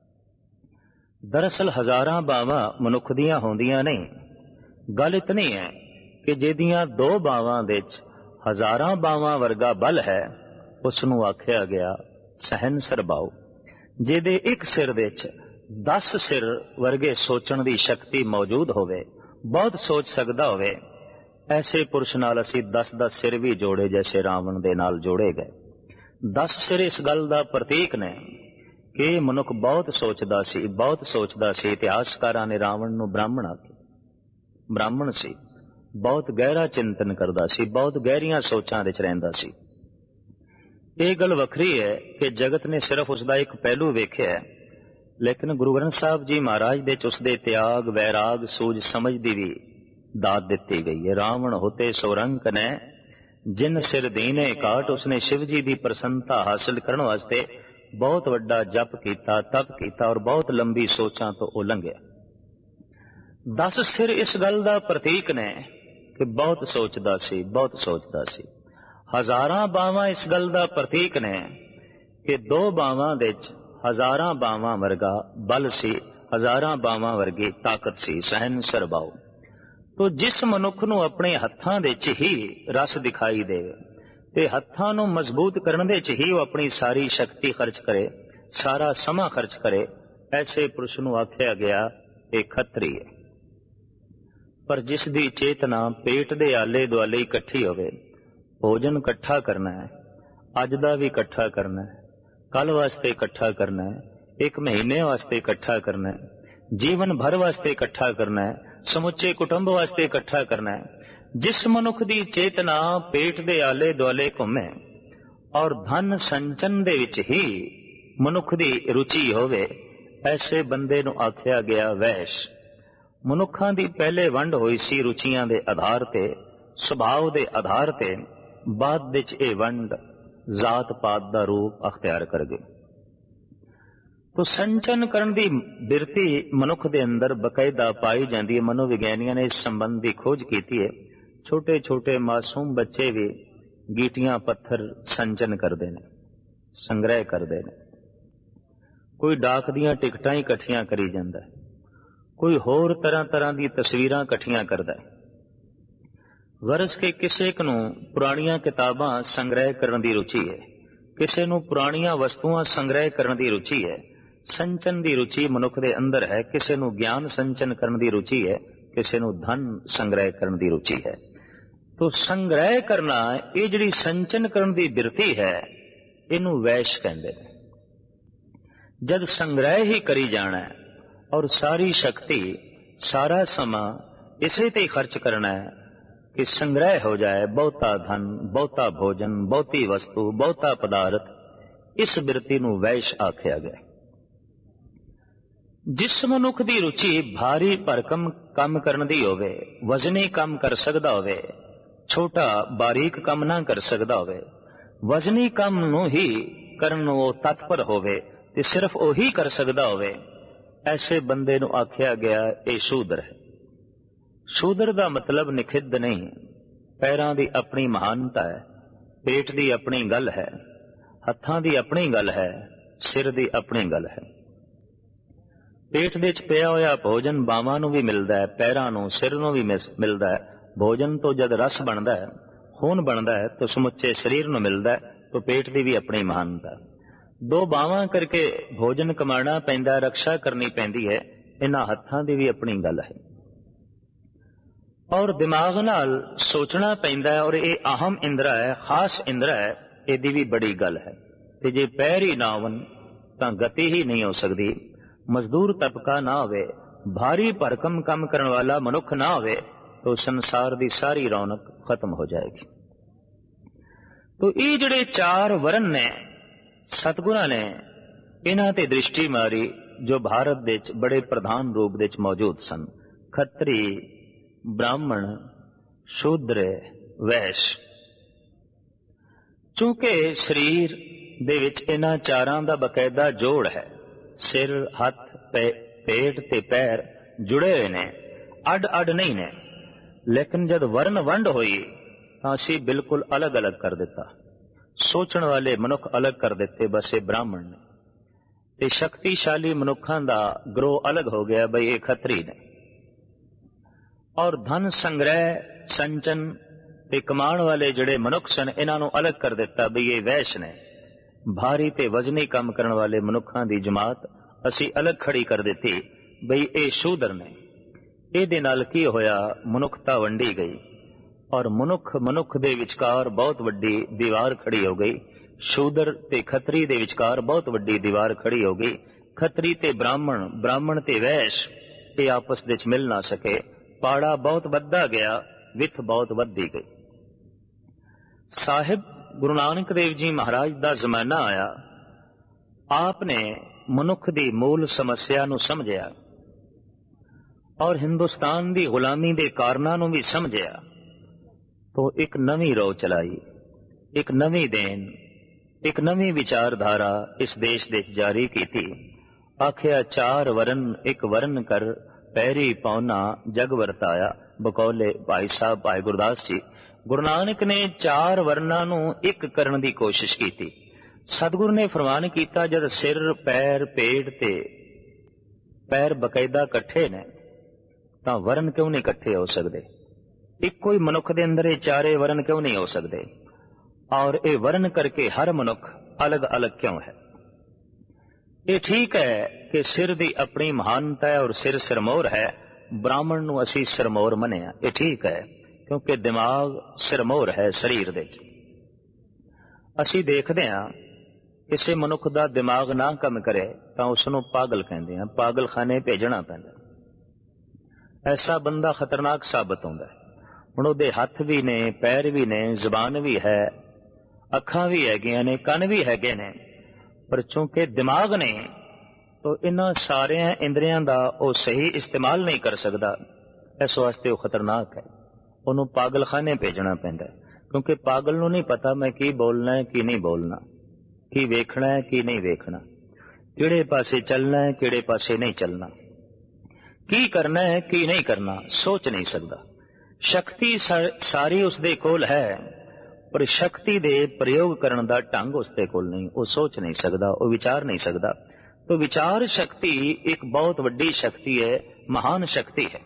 ਦਰਅਸਲ ਹਜ਼ਾਰਾਂ ਬਾਹਾਂ ਮਨੁੱਖ ਦੀਆਂ ਹੁੰਦੀਆਂ ਨਹੀਂ। ਗੱਲ ਇਤਨੀ ਹੈ ਕਿ ਜਿਹਦੀਆਂ ਦੋ ਬਾਹਾਂ ਵਿੱਚ ਹਜ਼ਾਰਾਂ ਬਾਹਾਂ ਵਰਗਾ ਬਲ ਹੈ, ਉਸ ਨੂੰ ਆਖਿਆ ਗਿਆ ਸਹਿਨਸਰ ਬਾਹੂ। ਜਿਹਦੇ ਇੱਕ ਸਿਰ ਵਿੱਚ 10 ਸਿਰ ਵਰਗੇ ਸੋਚਣ ਦੀ ਸ਼ਕਤੀ ਮੌਜੂਦ ਹੋਵੇ, ਬਹੁਤ ਸੋਚ ਸਕਦਾ ਹੋਵੇ, ਐਸੇ ਪੁਰਸ਼ ਨਾਲ ਅਸੀਂ 10-10 ਸਿਰ ਵੀ ਜੋੜੇ ਜੈਸੇ ਰਾਵਣ ਦੇ ਨਾਲ ਜੋੜੇ ਗਏ। 10 ਸਿਰ ਇਸ ਗੱਲ ਦਾ ਪ੍ਰਤੀਕ ਨੇ ਕਿ ਇਹ ਮਨੁੱਖ ਬਹੁਤ ਸੋਚਦਾ ਸੀ, ਬਹੁਤ ਸੋਚਦਾ ਸੀ। ਇਤਿਹਾਸਕਾਰਾਂ ਨੇ ਰਾਵਣ ਨੂੰ ਬ੍ਰਾਹਮਣ ਆਖਿਆ। ਬ੍ਰਾਹਮਣ ਸੀ, ਬਹੁਤ ਗਹਿਰਾ ਚਿੰਤਨ ਕਰਦਾ ਸੀ, ਬਹੁਤ ਗਹਿਰੀਆਂ ਸੋਚਾਂ ਵਿੱਚ ਰਹਿੰਦਾ ਸੀ। ਇਹ ਗੱਲ ਵੱਖਰੀ ਹੈ ਕਿ ਜਗਤ ਨੇ ਸਿਰਫ ਉਸ ਦਾ ਇੱਕ ਪਹਿਲੂ ਵੇਖਿਆ ਹੈ, ਲੇਕਿਨ ਗੁਰੂ ਗ੍ਰੰਥ ਸਾਹਿਬ ਜੀ ਮਹਾਰਾਜ ਦੇ 'ਚ ਉਸ ਦੇ ਤਿਆਗ, ਵੈਰਾਗ, ਸੂਝ ਸਮਝ ਦੀ ਵੀ ਦਾਤ ਦਿੱਤੀ ਗਈ ਹੈ। ਰਾਵਣ ਹੋਤੇ ਸੋਰੰਕ ਨੇ ਜਿਨ ਸਿਰ ਦੀਨੇ ਕਾਟ। ਉਸਨੇ ਸ਼ਿਵ ਜੀ ਦੀ ਪ੍ਰਸੰਨਤਾ ਹਾਸਲ ਕਰਨ ਵਾਸਤੇ ਬਹੁਤ ਵੱਡਾ ਜਪ ਕੀਤਾ, ਤਪ ਕੀਤਾ ਔਰ ਬਹੁਤ ਲੰਬੀ ਸੋਚਾਂ ਤੋਂ ਉਹ ਲੰਘਿਆ। 10 ਸਿਰ ਇਸ ਗੱਲ ਦਾ ਪ੍ਰਤੀਕ ਨੇ ਕਿ ਬਹੁਤ ਸੋਚਦਾ ਸੀ, ਬਹੁਤ ਸੋਚਦਾ ਸੀ। ਹਜ਼ਾਰਾਂ ਬਾਹਾਂ ਇਸ ਗੱਲ ਦਾ ਪ੍ਰਤੀਕ ਨੇ ਕਿ ਦੋ ਬਾਹਾਂ ਵਿੱਚ ਹਜ਼ਾਰਾਂ ਬਾਹਾਂ ਵਰਗਾ ਬਲ ਸੀ, ਹਜ਼ਾਰਾਂ ਬਾਹਾਂ ਵਰਗੀ ਤਾਕਤ ਸੀ। ਸਹਿਨਸਰ ਬਾਹੂ। ਤੋ ਜਿਸ ਮਨੁੱਖ ਨੂੰ ਆਪਣੇ ਹੱਥਾਂ ਦੇ 'ਚ ਹੀ ਰਸ ਦਿਖਾਈ ਦੇਵੇ ਤੇ ਹੱਥਾਂ ਨੂੰ ਮਜ਼ਬੂਤ ਕਰਨ ਦੇ 'ਚ ਹੀ ਉਹ ਆਪਣੀ ਸਾਰੀ ਸ਼ਕਤੀ ਖਰਚ ਕਰੇ, ਸਾਰਾ ਸਮਾਂ ਖਰਚ ਕਰੇ, ਐਸੇ ਪੁਰਸ਼ ਨੂੰ ਆਖਿਆ ਗਿਆ ਇਹ ਖੱਤਰੀ ਹੈ। ਪਰ ਜਿਸ ਦੀ ਚੇਤਨਾ ਪੇਟ ਦੇ ਆਲੇ ਦੁਆਲੇ ਇਕੱਠੀ ਹੋਵੇ, ਭੋਜਨ ਇਕੱਠਾ ਕਰਨਾ ਹੈ, ਅੱਜ ਦਾ ਵੀ ਇਕੱਠਾ ਕਰਨਾ ਹੈ, ਕੱਲ ਵਾਸਤੇ ਇਕੱਠਾ ਕਰਨਾ ਹੈ, 1 ਮਹੀਨੇ ਵਾਸਤੇ ਇਕੱਠਾ ਕਰਨਾ ਹੈ, ਜੀਵਨ ਭਰ ਵਾਸਤੇ ਇਕੱਠਾ ਕਰਨਾ ਹੈ, ਸਮੁੱਚੇ ਕੁਟੁੰਬ ਵਾਸਤੇ ਇਕੱਠਾ ਕਰਨਾ ਹੈ। ਜਿਸ ਮਨੁੱਖ ਦੀ ਚੇਤਨਾ ਪੇਟ ਦੇ ਆਲੇ ਦੁਆਲੇ ਘੁੰਮੇ ਔਰ ਧਨ ਸੰਚਨ ਦੇ ਵਿੱਚ ਹੀ ਮਨੁੱਖ ਦੀ ਰੁਚੀ ਹੋਵੇ, ਐਸੇ ਬੰਦੇ ਨੂੰ ਆਖਿਆ ਗਿਆ ਵੈਸ਼। ਮਨੁੱਖਾਂ ਦੀ ਪਹਿਲੇ ਵੰਡ ਹੋਈ ਸੀ ਰੁਚੀਆਂ ਦੇ ਆਧਾਰ ਤੇ, ਸੁਭਾਅ ਦੇ ਆਧਾਰ ਤੇ। ਬਾਅਦ ਵਿੱਚ ਇਹ ਵੰਡ ਜ਼ਾਤ ਪਾਤ ਦਾ ਰੂਪ ਅਖਤਿਆਰ ਕਰ ਗਈ। ਤੋ ਸੰਚਨ ਕਰਨ ਦੀ ਬਿਰਤੀ ਮਨੁੱਖ ਦੇ ਅੰਦਰ ਬਕਾਇਦਾ ਪਾਈ ਜਾਂਦੀ ਹੈ। ਮਨੋਵਿਗਿਆਨੀਆਂ ਨੇ ਇਸ ਸੰਬੰਧ ਦੀ ਖੋਜ ਕੀਤੀ ਹੈ। ਛੋਟੇ ਛੋਟੇ ਮਾਸੂਮ ਬੱਚੇ ਵੀ ਗੀਟੀਆਂ ਪੱਥਰ ਸੰਚਨ ਕਰਦੇ ਨੇ, ਸੰਗ੍ਰਹਿ ਕਰਦੇ ਨੇ। ਕੋਈ ਡਾਕ ਦੀਆਂ ਟਿਕਟਾਂ ਹੀ ਇਕੱਠੀਆਂ ਕਰੀ ਜਾਂਦਾ ਹੈ, ਕੋਈ ਹੋਰ ਤਰ੍ਹਾਂ ਤਰ੍ਹਾਂ ਦੀ ਤਸਵੀਰਾਂ ਇਕੱਠੀਆਂ ਕਰਦਾ ਹੈ। ਗਰਜ਼ ਕੇ ਕਿਸੇ ਇੱਕ ਨੂੰ ਪੁਰਾਣੀਆਂ ਕਿਤਾਬਾਂ ਸੰਗ੍ਰਹਿ ਕਰਨ ਦੀ ਰੁਚੀ ਹੈ, ਕਿਸੇ ਨੂੰ ਪੁਰਾਣੀਆਂ ਵਸਤੂਆਂ ਸੰਗ੍ਰਹਿ ਕਰਨ ਦੀ ਰੁਚੀ ਹੈ। ਸੰਚਨ ਦੀ ਰੁਚੀ ਮਨੁੱਖ ਦੇ ਅੰਦਰ ਹੈ। ਕਿਸੇ ਨੂੰ ਗਿਆਨ ਸੰਚਨ ਕਰਨ ਦੀ ਰੁਚੀ ਹੈ, ਕਿਸੇ ਨੂੰ ਧਨ ਸੰਗ੍ਰਹਿ ਕਰਨ ਦੀ ਰੁਚੀ ਹੈ। ਤੋ ਸੰਗ੍ਰਹਿ ਕਰਨਾ, ਇਹ ਜਿਹੜੀ ਸੰਚਨ ਕਰਨ ਦੀ ਬਿਰਤੀ ਹੈ, ਇਹਨੂੰ ਵੈਸ਼ ਕਹਿੰਦੇ ਨੇ। ਜਦ ਸੰਗ੍ਰਹਿ ਹੀ ਕਰੀ ਜਾਣਾ ਔਰ ਸਾਰੀ ਸ਼ਕਤੀ, ਸਾਰਾ ਸਮਾਂ ਇਸੇ ਤੇ ਖਰਚ ਕਰਨਾ ਹੈ ਕਿ ਸੰਗ੍ਰਹਿ ਹੋ ਜਾਏ ਬਹੁਤਾ ਧਨ, ਬਹੁਤਾ ਭੋਜਨ, ਬਹੁਤੀ ਵਸਤੂ, ਬਹੁਤਾ ਪਦਾਰਥ, ਇਸ ਬਿਰਤੀ ਨੂੰ ਵੈਸ਼ ਆਖਿਆ ਗਿਆ। ਜਿਸ ਮਨੁੱਖ ਦੀ ਰੁਚੀ ਭਾਰੀ ਭਰਕਮ ਕੰਮ ਕਰਨ ਦੀ ਹੋਵੇ, ਵਜ਼ਨੀ ਕੰਮ ਕਰ ਸਕਦਾ ਹੋਵੇ, ਛੋਟਾ ਬਾਰੀਕ ਕੰਮ ਨਾ ਕਰ ਸਕਦਾ ਹੋਵੇ, ਵਜ਼ਨੀ ਕੰਮ ਨੂੰ ਹੀ ਕਰਨ ਨੂੰ ਉਹ ਤਤਪਰ ਹੋਵੇ ਤੇ ਸਿਰਫ ਉਹੀ ਕਰ ਸਕਦਾ ਹੋਵੇ, ਐਸੇ ਬੰਦੇ ਨੂੰ ਆਖਿਆ ਗਿਆ ਇਹ ਸ਼ੂਦਰ ਹੈ। ਸ਼ੂਦਰ ਦਾ ਮਤਲਬ ਨਿਖਿੱਧ ਨਹੀਂ, ਪੈਰਾਂ ਦੀ ਆਪਣੀ ਮਹਾਨਤਾ ਹੈ, ਪੇਟ ਦੀ ਆਪਣੀ ਗੱਲ ਹੈ, ਹੱਥਾਂ ਦੀ ਆਪਣੀ ਗੱਲ ਹੈ, ਸਿਰ ਦੀ ਆਪਣੀ ਗੱਲ ਹੈ। ਪੇਟ ਦੇ ਵਿੱਚ ਪਿਆ ਹੋਇਆ ਭੋਜਨ ਬਾਹਾਂ ਨੂੰ ਵੀ ਮਿਲਦਾ ਹੈ, ਪੈਰਾਂ ਨੂੰ, ਸਿਰ ਨੂੰ ਵੀ ਮਿਲਦਾ ਹੈ। ਭੋਜਨ ਤੋਂ ਜਦ ਰਸ ਬਣਦਾ ਹੈ, ਖੂਨ ਬਣਦਾ ਹੈ, ਤਾਂ ਸਮੁੱਚੇ ਸਰੀਰ ਨੂੰ ਮਿਲਦਾ ਹੈ। ਤਾਂ ਪੇਟ ਦੀ ਵੀ ਆਪਣੀ ਮਹਾਨਤਾ। ਦੋ ਬਾਹਾਂ ਕਰਕੇ ਭੋਜਨ ਕਮਾਉਣਾ ਪੈਂਦਾ, ਰਕਸ਼ਾ ਕਰਨੀ ਪੈਂਦੀ ਹੈ। ਇਹਨਾਂ ਹੱਥਾਂ ਦੀ ਵੀ ਆਪਣੀ ਗੱਲ ਹੈ। ਔਰ ਦਿਮਾਗ ਨਾਲ ਸੋਚਣਾ ਪੈਂਦਾ ਹੈ, ਔਰ ਇਹ ਅਹਮ ਇੰਦਰਾ ਹੈ, ਖਾਸ ਇੰਦਰਾ ਹੈ, ਇਹਦੀ ਵੀ ਬੜੀ ਗੱਲ ਹੈ। ਤੇ ਜੇ ਪੈਰ ਹੀ ਨਾ ਹੋਣ ਤਾਂ ਗਤੀ ਹੀ ਨਹੀਂ ਹੋ ਸਕਦੀ। ਮਜ਼ਦੂਰ ਤਬਕਾ ਨਾ ਹੋਵੇ, ਭਾਰੀ ਭਰਕਮ ਕੰਮ ਕਰਨ ਵਾਲਾ ਮਨੁੱਖ ਨਾ ਹੋਵੇ, ਤਾਂ ਸੰਸਾਰ ਦੀ ਸਾਰੀ ਰੌਣਕ ਖਤਮ ਹੋ ਜਾਏਗੀ। ਤੋ ਇਹ ਜਿਹੜੇ ਚਾਰ ਵਰਨ ਨੇ, ਸਤਿਗੁਰਾਂ ਨੇ ਇਹਨਾਂ ਤੇ ਦ੍ਰਿਸ਼ਟੀ ਮਾਰੀ, ਜੋ ਭਾਰਤ ਦੇ ਵਿੱਚ ਬੜੇ ਪ੍ਰਧਾਨ ਰੂਪ ਦੇ ਵਿੱਚ ਮੌਜੂਦ ਸਨ। ਖੱਤਰੀ, ਬ੍ਰਾਹਮਣ, ਸ਼ੂਦਰ, ਵੈਸ਼। ਚੂੰਕਿ ਸਰੀਰ ਦੇ ਵਿੱਚ ਇਹਨਾਂ ਚਾਰਾਂ ਦਾ ਬਕਾਇਦਾ ਜੋੜ ਹੈ, ਸਿਰ, ਹੱਥ, ਪੇਟ ਤੇ ਪੈਰ ਜੁੜੇ ਹੋਏ ਨੇ, ਅੱਡ ਅੱਡ ਨਹੀਂ ਨੇ। ਲੇਕਿਨ ਜਦ ਵਰਨ ਵੰਡ ਹੋਈ ਤਾਂ ਅਸੀਂ ਬਿਲਕੁਲ ਅਲੱਗ ਅਲੱਗ ਕਰ ਦਿੱਤਾ। ਸੋਚਣ ਵਾਲੇ ਮਨੁੱਖ ਅਲੱਗ ਕਰ ਦਿੱਤੇ, ਬਸ ਇਹ ਬ੍ਰਾਹਮਣ ਨੇ। ਤੇ ਸ਼ਕਤੀਸ਼ਾਲੀ ਮਨੁੱਖਾਂ ਦਾ ਗਰੋਹ ਅਲੱਗ ਹੋ ਗਿਆ, ਬਈ ਇਹ ਖੱਤਰੀ ਨੇ। ਔਰ ਧਨ ਸੰਗ੍ਰਹਿ, ਸੰਚਨ ਤੇ ਕਮਾਉਣ ਵਾਲੇ ਜਿਹੜੇ ਮਨੁੱਖ ਸਨ, ਇਹਨਾਂ ਨੂੰ ਅਲੱਗ ਕਰ ਦਿੱਤਾ, ਬਈ ਇਹ ਵੈਸ਼ ਨੇ। ਭਾਰੀ ਤੇ ਵਜ਼ਨੀ ਕੰਮ ਕਰਨ ਵਾਲੇ ਮਨੁੱਖਾਂ ਦੀ ਜਮਾਤ ਅਸੀਂ ਅਲੱਗ ਖੜੀ ਕਰ ਦਿੱਤੀ, ਬਈ ਇਹ ਸ਼ੂਦਰ ਨੇ। ਇਹਦੇ ਨਾਲ ਕੀ ਹੋਇਆ? ਮਨੁੱਖਤਾ ਵੰਡੀ ਗਈ, ਔਰ ਮਨੁੱਖ ਦੇ ਵਿਚਕਾਰ ਬਹੁਤ ਵੱਡੀ ਦੀਵਾਰ ਖੜੀ ਹੋ ਗਈ। ਸ਼ੂਦਰ ਤੇ ਖੱਤਰੀ ਦੇ ਵਿਚਕਾਰ ਬਹੁਤ ਵੱਡੀ ਦੀਵਾਰ ਖੜੀ ਹੋ ਗਈ। ਖੱਤਰੀ ਤੇ ਬ੍ਰਾਹਮਣ, ਬ੍ਰਾਹਮਣ ਤੇ ਵੈਸ਼, ਇਹ ਆਪਸ ਵਿੱਚ ਮਿਲ ਨਾ ਸਕੇ। ਪਾੜਾ ਬਹੁਤ ਵੱਧਦਾ ਗਿਆ, ਵਿੱਥ ਬਹੁਤ ਵੱਧਦੀ ਗਈ। ਸਾਹਿਬ ਗੁਰੂ ਨਾਨਕ ਦੇਵ ਜੀ ਮਹਾਰਾਜ ਦਾ ਜ਼ਮਾਨਾ ਆਇਆ। ਆਪ ਨੇ ਮਨੁੱਖ ਦੀ ਮੂਲ ਸਮੱਸਿਆ ਨੂੰ ਸਮਝਿਆ, ਔਰ ਹਿੰਦੁਸਤਾਨ ਦੀ ਗੁਲਾਮੀ ਦੇ ਕਾਰਨਾਂ ਨੂੰ ਵੀ ਸਮਝਿਆ। ਤੋ ਇੱਕ ਨਵੀਂ ਰੋਹ ਚਲਾਈ, ਇੱਕ ਨਵੀਂ ਦੇਨ, ਇੱਕ ਨਵੀਂ ਵਿਚਾਰਧਾਰਾ ਇਸ ਦੇਸ਼ ਦੇ ਜਾਰੀ ਕੀਤੀ। ਆਖਿਆ ਚਾਰ ਵਰਨ ਇੱਕ ਵਰਨ ਕਰ, ਪੈਰੀ ਪਾਉਣਾ ਜਗ ਵਰਤਾਇਆ। ਬਕੌਲੇ ਭਾਈ ਸਾਹਿਬ ਭਾਈ ਗੁਰਦਾਸ ਜੀ। ਗੁਰੂ ਨਾਨਕ ਨੇ ਚਾਰ ਵਰਨਾਂ ਨੂੰ ਇੱਕ ਕਰਨ ਦੀ ਕੋਸ਼ਿਸ਼ ਕੀਤੀ। ਸਤਿਗੁਰ ਨੇ ਫਰਮਾਨ ਕੀਤਾ, ਜਦ ਸਿਰ, ਪੈਰ, ਪੇਟ ਤੇ ਪੈਰ ਬਕਾਇਦਾ ਇਕੱਠੇ ਨੇ, ਤਾਂ ਵਰਨ ਕਿਉਂ ਨਹੀਂ ਇਕੱਠੇ ਹੋ ਸਕਦੇ? ਇੱਕੋ ਹੀ ਮਨੁੱਖ ਦੇ ਅੰਦਰ ਇਹ ਚਾਰੇ ਵਰਨ ਕਿਉਂ ਨਹੀਂ ਹੋ ਸਕਦੇ? ਔਰ ਇਹ ਵਰਨ ਕਰਕੇ ਹਰ ਮਨੁੱਖ ਅਲੱਗ ਅਲੱਗ ਕਿਉਂ ਹੈ? ਇਹ ਠੀਕ ਹੈ ਕਿ ਸਿਰ ਦੀ ਆਪਣੀ ਮਹਾਨਤਾ ਹੈ, ਔਰ ਸਿਰ ਸਿਰਮੌਰ ਹੈ। ਬ੍ਰਾਹਮਣ ਨੂੰ ਅਸੀਂ ਸਿਰਮੌਰ ਮੰਨਿਆ, ਇਹ ਠੀਕ ਹੈ, ਕਿਉਂਕਿ ਦਿਮਾਗ ਸਿਰਮੌਰ ਹੈ ਸਰੀਰ ਦੇ। ਅਸੀਂ ਦੇਖਦੇ ਹਾਂ ਕਿਸੇ ਮਨੁੱਖ ਦਾ ਦਿਮਾਗ ਨਾ ਕੰਮ ਕਰੇ ਤਾਂ ਉਸ ਨੂੰ ਪਾਗਲ ਕਹਿੰਦੇ ਹਾਂ, ਪਾਗਲਖਾਨੇ ਭੇਜਣਾ ਪੈਂਦਾ। ਐਸਾ ਬੰਦਾ ਖਤਰਨਾਕ ਸਾਬਤ ਹੁੰਦਾ ਹੈ। ਹੁਣ ਉਹਦੇ ਹੱਥ ਵੀ ਨੇ, ਪੈਰ ਵੀ ਨੇ, ਜ਼ੁਬਾਨ ਵੀ ਹੈ, ਅੱਖਾਂ ਵੀ ਹੈਗੀਆਂ ਨੇ, ਕੰਨ ਵੀ ਹੈਗੇ ਨੇ, ਪਰ ਚੂੰਕਿ ਦਿਮਾਗ ਨੇ, ਤਾਂ ਇਹਨਾਂ ਸਾਰਿਆਂ ਇੰਦਰੀਆਂ ਦਾ ਉਹ ਸਹੀ ਇਸਤੇਮਾਲ ਨਹੀਂ ਕਰ ਸਕਦਾ। ਇਸ ਵਾਸਤੇ ਉਹ ਖਤਰਨਾਕ ਹੈ। ਉਹਨੂੰ ਪਾਗਲਖਾਨੇ ਭੇਜਣਾ ਪੈਂਦਾ, ਕਿਉਂਕਿ ਪਾਗਲ ਨੂੰ ਨਹੀਂ ਪਤਾ ਮੈਂ ਕੀ ਬੋਲਣਾ ਹੈ, ਕੀ ਨਹੀਂ ਬੋਲਣਾ, ਕੀ ਵੇਖਣਾ ਹੈ, ਕੀ ਨਹੀਂ ਵੇਖਣਾ, ਕਿਹੜੇ ਪਾਸੇ ਚੱਲਣਾ ਹੈ, ਕਿਹੜੇ ਪਾਸੇ ਨਹੀਂ ਚੱਲਣਾ, ਕੀ ਕਰਨਾ ਹੈ, ਕੀ ਨਹੀਂ ਕਰਨਾ, ਸੋਚ ਨਹੀਂ ਸਕਦਾ। ਸ਼ਕਤੀ ਸਾਰੀ ਉਸਦੇ ਕੋਲ ਹੈ, ਪਰ ਸ਼ਕਤੀ ਦੇ ਪ੍ਰਯੋਗ ਕਰਨ ਦਾ ਢੰਗ ਉਸਦੇ ਕੋਲ ਨਹੀਂ। ਉਹ ਸੋਚ ਨਹੀਂ ਸਕਦਾ, ਉਹ ਵਿਚਾਰ ਨਹੀਂ ਸਕਦਾ। तो विचार शक्ति एक बहुत वड्डी शक्ति है, महान शक्ति है।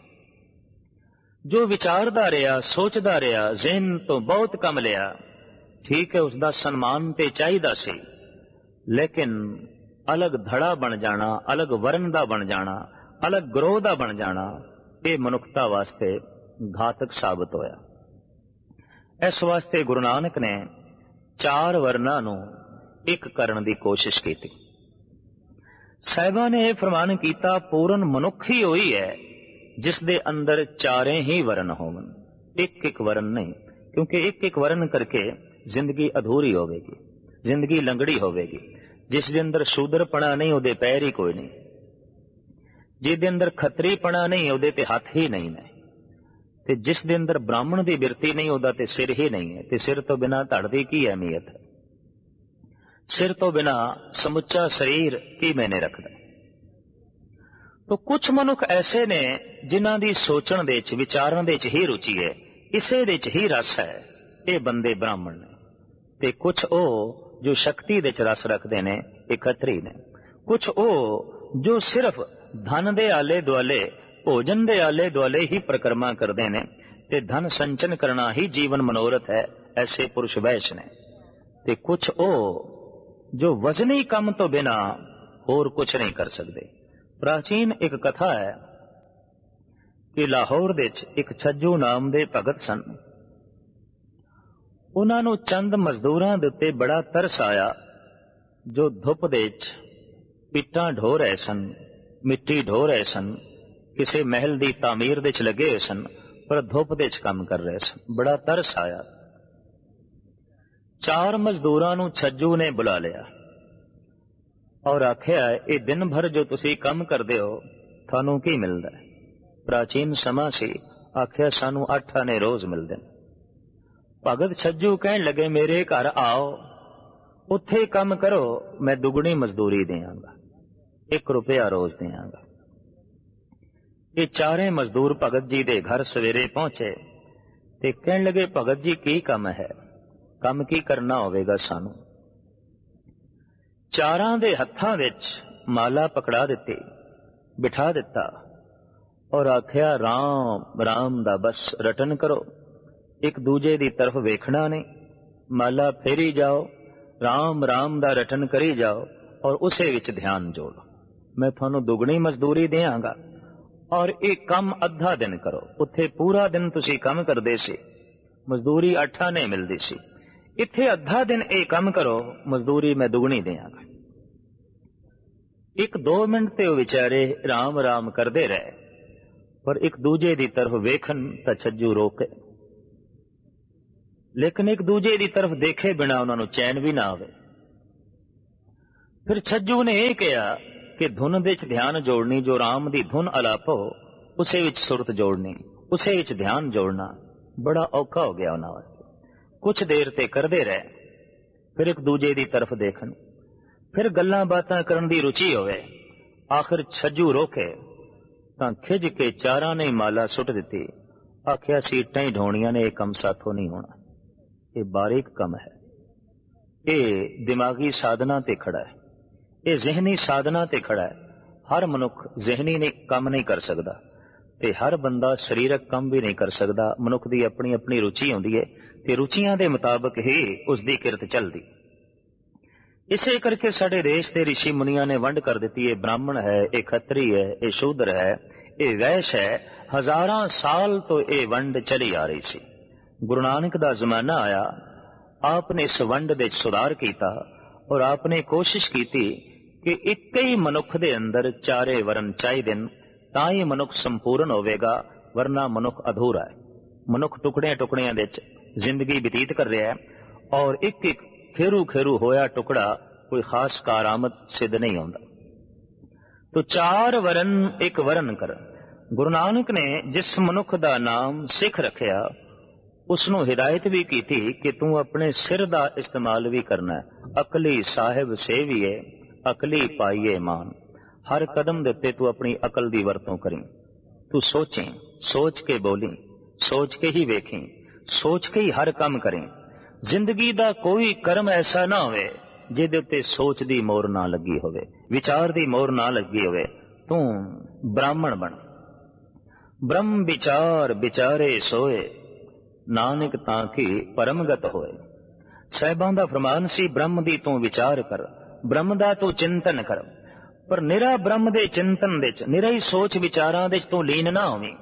जो विचारदा रहा, सोचदा रहा, ज़हन तो बहुत कम लिया, ठीक है, उसका सन्मान ते चाहिदा सी, लेकिन अलग धड़ा बन जाना, अलग वर्ण दा बन जाना, अलग ग्रोह दा बन जाना, ये मनुखता वास्ते घातक साबित होया। इस वास्ते गुरु नानक ने चार वर्णा नूं एक करन दी कोशिश की। साहिबा ने यह फरमान किया, पूर्ण मनुख ही होई है जिस दे अंदर चारे ही वर्ण होवन, एक एक वर्ण नहीं, क्योंकि एक एक वर्ण करके जिंदगी अधूरी होवेगी, जिंदगी लंगड़ी होवेगी। जिस दे अंदर शूदरपना नहीं, उहदे पैर ही कोई नहीं, जिस दे अंदर खतरीपना नहीं, उहदे ते हाथ ही नहीं ने, ते जिस दे अंदर ब्राह्मण दी बिरती नहीं, उहदा ते सिर ही नहीं है। ते सिर तो बिना धड़ दी की अहमियत है? सिर तो बिना समुच्चा शरीर की मैंने रखदा। तो कुछ मनुख ऐसे ने जिन्हां दी सोचण दे विच, विचारण दे ही रुचि है। ਇਸੇ ਦੇ 'ਚ ਹੀ ਰਸ ਹੈ। ਇਹ ਬੰਦੇ ਬ੍ਰਾਹਮਣ ਨੇ, ਤੇ ਕੁਛ ਉਹ ਜੋ ਸ਼ਕਤੀ ਦੇ 'ਚ ਰਸ ਰੱਖਦੇ ਨੇ, ਇਹ ਖੱਤਰੀ ਨੇ। ਕੁਛ ਉਹ ਜੋ ਸਿਰਫ ਧਨ ਦੇ ਆਲੇ ਦੁਆਲੇ, ਭੋਜਨ ਦੇ ਆਲੇ ਦੁਆਲੇ ਹੀ ਪ੍ਰਕਰਮਾ ਕਰਦੇ ਨੇ, ਤੇ ਧਨ ਸੰਚਨ ਕਰਨਾ ਹੀ ਜੀਵਨ ਮਨੋਰਥ ਹੈ, ਐਸੇ ਪੁਰਸ਼ ਵੈਸ਼ ਨੇ। ਤੇ ਕੁਛ ਉਹ ਜੋ ਵਜ਼ਨੀ ਕੰਮ ਤੋਂ ਬਿਨਾ ਹੋਰ ਕੁਛ ਨਹੀਂ ਕਰ ਸਕਦੇ। ਪ੍ਰਾਚੀਨ ਇੱਕ ਕਥਾ ਹੈ ਕਿ ਲਾਹੌਰ ਦੇ ਵਿੱਚ ਇੱਕ ਛੱਜੂ ਨਾਮ ਦੇ ਭਗਤ ਸਨ। ਉਹਨਾਂ ਨੂੰ ਚੰਦ ਮਜ਼ਦੂਰਾਂ ਦੇ ਉੱਤੇ ਬੜਾ ਤਰਸ ਆਇਆ, ਜੋ ਧੁੱਪ ਦੇ ਵਿੱਚ ਇੱਟਾਂ ਢੋ ਰਹੇ ਸਨ, ਮਿੱਟੀ ਢੋ ਰਹੇ ਸਨ, ਕਿਸੇ ਮਹਿਲ ਦੀ ਤਾਮੀਰ ਦੇ 'ਚ ਲੱਗੇ ਹੋਏ ਸਨ, ਪਰ ਧੁੱਪ ਦੇ 'ਚ ਕੰਮ ਕਰ ਰਹੇ ਸਨ। ਬੜਾ ਤਰਸ ਆਇਆ। 4 ਮਜ਼ਦੂਰਾਂ ਨੂੰ ਛੱਜੂ ਨੇ ਬੁਲਾ ਲਿਆ ਔਰ ਆਖਿਆ, ਇਹ ਦਿਨ ਭਰ ਜੋ ਤੁਸੀਂ ਕੰਮ ਕਰਦੇ ਹੋ, ਤੁਹਾਨੂੰ ਕੀ ਮਿਲਦਾ ਹੈ? ਪ੍ਰਾਚੀਨ ਸਮਾਂ ਸੀ, ਆਖਿਆ ਸਾਨੂੰ 8 ਆਨੇ ਰੋਜ਼ ਮਿਲਦੇ ਨੇ। ਭਗਤ ਛੱਜੂ ਕਹਿਣ ਲੱਗੇ, ਮੇਰੇ ਘਰ ਆਓ, ਉੱਥੇ ਕੰਮ ਕਰੋ, ਮੈਂ ਦੁੱਗਣੀ ਮਜ਼ਦੂਰੀ ਦਿਆਂਗਾ, 1 ਰੁਪਇਆ ਰੋਜ਼ ਦਿਆਂਗਾ। ਇਹ 4 ਮਜ਼ਦੂਰ ਭਗਤ ਜੀ ਦੇ ਘਰ ਸਵੇਰੇ ਪਹੁੰਚੇ ਤੇ ਕਹਿਣ ਲੱਗੇ, ਭਗਤ ਜੀ ਕੀ ਕੰਮ ਹੈ? ਕੰਮ ਕੀ ਕਰਨਾ ਹੋਵੇਗਾ ਸਾਨੂੰ? 4 ਦੇ ਹੱਥਾਂ ਵਿੱਚ ਮਾਲਾ ਪਕੜਾ ਦਿੱਤੀ, ਬਿਠਾ ਦਿੱਤਾ ਔਰ ਆਖਿਆ, ਰਾਮ ਰਾਮ ਦਾ ਬਸ ਰਟਨ ਕਰੋ, ਇੱਕ ਦੂਜੇ ਦੀ ਤਰਫ ਵੇਖਣਾ ਨਹੀਂ, ਮਾਲਾ ਫੇਰੀ ਜਾਓ, ਰਾਮ ਰਾਮ ਦਾ ਰਟਨ ਕਰੀ ਜਾਓ ਔਰ ਉਸੇ ਵਿੱਚ ਧਿਆਨ ਜੋੜੋ। ਮੈਂ ਤੁਹਾਨੂੰ ਦੁੱਗਣੀ ਮਜ਼ਦੂਰੀ ਦਿਆਂਗਾ ਔਰ ਇਹ ਕੰਮ ਅੱਧਾ ਦਿਨ ਕਰੋ। ਉੱਥੇ ਪੂਰਾ ਦਿਨ ਤੁਸੀਂ ਕੰਮ ਕਰਦੇ ਸੀ, ਮਜ਼ਦੂਰੀ 8 ਆਨੇ ਮਿਲਦੀ ਸੀ। ਇੱਥੇ ਅੱਧਾ ਦਿਨ ਇਹ ਕੰਮ ਕਰੋ, ਮਜ਼ਦੂਰੀ ਮੈਂ ਦੁੱਗਣੀ ਦਿਆਂਗਾ। 1-2 ਮਿੰਟ ਤੇ ਉਹ ਵਿਚਾਰੇ ਰਾਮ ਰਾਮ ਕਰਦੇ ਰਹੇ, ਪਰ ਇੱਕ ਦੂਜੇ ਦੀ ਤਰਫ ਵੇਖਣ ਤਾਂ ਛੱਜੂ ਰੋਕੇ, ਲੇਕਿਨ ਇੱਕ ਦੂਜੇ ਦੀ ਤਰਫ ਦੇਖੇ ਬਿਨਾ ਉਹਨਾਂ ਨੂੰ ਚੈਨ ਵੀ ਨਾ ਆਵੇ। ਫਿਰ ਛੱਜੂ ਨੇ ਇਹ ਕਿਹਾ ਕਿ ਧੁਨ ਦੇ 'ਚ ਧਿਆਨ ਜੋੜਨੀ, ਜੋ ਰਾਮ ਦੀ ਧੁਨ ਅਲਾਪੋ, ਉਸੇ ਵਿੱਚ ਸੁਰਤ ਜੋੜਨੀ, ਉਸੇ ਵਿੱਚ ਧਿਆਨ ਜੋੜਨਾ ਬੜਾ ਔਖਾ ਹੋ ਗਿਆ ਉਹਨਾਂ ਵਾਸਤੇ। ਕੁਛ ਦੇਰ ਤੇ ਕਰਦੇ ਰਹੇ, ਫਿਰ ਇੱਕ ਦੂਜੇ ਦੀ ਤਰਫ ਦੇਖਣ, ਫਿਰ ਗੱਲਾਂ ਬਾਤਾਂ ਕਰਨ ਦੀ ਰੁਚੀ ਹੋਵੇ। ਆਖਿਰ ਛੱਜੂ ਰੋਕੇ ਤਾਂ ਖਿੱਚ ਕੇ 4 ਨੇ ਮਾਲਾ ਸੁੱਟ ਦਿੱਤੀ। ਆਖਿਆ, ਸੀਟਾਂ ਹੀ ਢੋਣੀਆਂ ਨੇ, ਇਹ ਕੰਮ ਸਾਥੋਂ ਨਹੀਂ ਹੋਣਾ। ਇਹ ਬਾਰੀਕ ਕੰਮ ਹੈ, ਇਹ ਦਿਮਾਗੀ ਸਾਧਨਾ ਤੇ ਖੜਾ ਹੈ, ਇਹ ਜ਼ਿਹਨੀ ਸਾਧਨਾ ਤੇ ਖੜਾ ਹੈ। ਹਰ ਮਨੁੱਖ ਜ਼ਿਹਨੀ ਨੇ ਕੰਮ ਨਹੀਂ ਕਰ ਸਕਦਾ ਤੇ ਹਰ ਬੰਦਾ ਸਰੀਰਕ ਕੰਮ ਵੀ ਨਹੀਂ ਕਰ ਸਕਦਾ। ਮਨੁੱਖ ਦੀ ਆਪਣੀ ਆਪਣੀ ਰੁਚੀ ਹੁੰਦੀ ਹੈ ਤੇ ਰੁਚੀਆਂ ਦੇ ਮੁਤਾਬਕ ਹੀ ਉਸ ਦੀ ਕਿਰਤ ਚੱਲਦੀ। ਇਸੇ ਕਰਕੇ ਸਾਡੇ ਦੇਸ਼ ਦੇ ਰਿਸ਼ੀ ਮੁਨੀਆਂ ਨੇ ਵੰਡ ਕਰ ਦਿੱਤੀ, ਇਹ ਬ੍ਰਾਹਮਣ ਹੈ, ਇਹ ਖੱਤਰੀ ਹੈ, ਇਹ ਸ਼ੂਦਰ ਹੈ, ਇਹ ਵੈਸ਼ ਹੈ। ਹਜ਼ਾਰਾਂ ਸਾਲ ਤੋਂ ਇਹ ਵੰਡ ਚਲੀ ਆ ਰਹੀ ਸੀ। ਗੁਰੂ ਨਾਨਕ ਦਾ ਜ਼ਮਾਨਾ ਆਇਆ, ਆਪ ਨੇ ਇਸ ਵੰਡ ਦੇ ਸੁਧਾਰ ਕੀਤਾ ਔਰ ਆਪ ਨੇ ਕੋਸ਼ਿਸ਼ ਕੀਤੀ ਕਿ ਇੱਕ ਹੀ ਮਨੁੱਖ ਦੇ ਅੰਦਰ 4 ਵਰਨ ਚਾਹੀਦੇ ਨੇ, ਤਾਂ ਹੀ ਮਨੁੱਖ ਸੰਪੂਰਨ ਹੋਵੇਗਾ, ਵਰਨਾ ਮਨੁੱਖ ਅਧੂਰਾ ਹੈ। ਮਨੁੱਖ ਟੁਕੜਿਆਂ ਟੁਕੜਿਆਂ ਵਿੱਚ ਜ਼ਿੰਦਗੀ ਬਤੀਤ ਕਰ ਰਿਹਾ ਹੈ ਔਰ ਇੱਕ ਇੱਕ ਖੇਰੂ ਖੇਰੂ ਹੋਇਆ ਟੁਕੜਾ ਕੋਈ ਖਾਸ ਕਾਰਾਮਦ ਸਿੱਧ ਨਹੀਂ ਹੁੰਦਾ। ਤੋ 4 ਵਰਨ 1 ਵਰਨ ਕਰ। ਗੁਰੂ ਨਾਨਕ ਨੇ ਜਿਸ ਮਨੁੱਖ ਦਾ ਨਾਮ ਸਿੱਖ ਰੱਖਿਆ, ਉਸ ਨੂੰ ਹਿਦਾਇਤ ਵੀ ਕੀਤੀ ਕਿ ਤੂੰ ਆਪਣੇ ਸਿਰ ਦਾ ਇਸਤੇਮਾਲ ਵੀ ਕਰਨਾ ਹੈ। ਅਕਲੀ ਸਾਹਿਬ ਸੇਵੀਏ, ਅਕਲੀ ਪਾਈਏ ਮਾਨ। ਹਰ ਕਦਮ ਦੇ ਉੱਤੇ ਤੂੰ ਆਪਣੀ ਅਕਲ ਦੀ ਵਰਤੋਂ ਕਰੀਂ। ਤੂੰ ਸੋਚੇਂ, ਸੋਚ ਕੇ ਬੋਲੀ, ਸੋਚ ਕੇ ਹੀ ਵੇਖੀਂ, ਸੋਚ ਕੇ ਹੀ ਹਰ ਕੰਮ ਕरें। ਜ਼ਿੰਦਗੀ ਦਾ ਕੋਈ ਕਰਮ ਐਸਾ ਨਾ ਹੋਵੇ ਜਿਹਦੇ ਉੱਤੇ ਸੋਚ ਦੀ ਮੋਹਰ ਨਾ ਲੱਗੀ ਹੋਵੇ, ਵਿਚਾਰ ਦੀ ਮੋਹਰ ਨਾ ਲੱਗੀ ਹੋਵੇ। ਤੂੰ ਬ੍ਰਾਹਮਣ ਬਣ। ਬ੍ਰਹਮ ਵਿਚਾਰ ਵਿਚਾਰੇ ਸੋਏ, ਨਾਨਕ ਤਾਂ ਕੀ ਪਰਮਗਤ ਹੋਏ। ਸਾਹਿਬਾਂ ਦਾ ਫਰਮਾਨ ਸੀ, ਬ੍ਰਹਮ ਦੀ ਤੂੰ ਵਿਚਾਰ ਕਰ, ਬ੍ਰਹਮ ਦਾ ਤੂੰ ਚਿੰਤਨ ਕਰ, ਪਰ ਨਿਰਾ ਬ੍ਰਹਮ ਦੇ ਚਿੰਤਨ ਦੇ ਚ, ਨਿਰਾ ਹੀ ਸੋਚ ਵਿਚਾਰਾਂ ਦੇ ਚ ਤੂੰ ਲੀਨ ਨਾ ਹੋਵੀਂ।